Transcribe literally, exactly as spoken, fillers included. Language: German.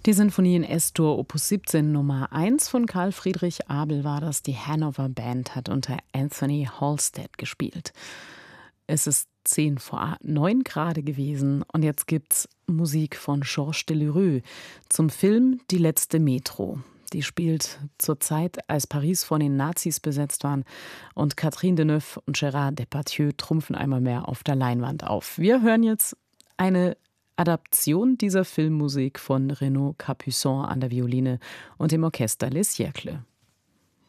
Die Sinfonie in S-Dur Opus siebzehn Nummer eins von Karl Friedrich Abel war das. Die Hanover Band hat unter Anthony Halstead gespielt. Es ist zehn vor neun gerade gewesen und jetzt gibt's Musik von Georges Delerue zum Film Die letzte Metro. Die spielt zur Zeit, als Paris von den Nazis besetzt waren und Catherine Deneuve und Gérard Depardieu trumpfen einmal mehr auf der Leinwand auf. Wir hören jetzt eine Adaption dieser Filmmusik von Renaud Capuçon an der Violine und dem Orchester Les Siècles.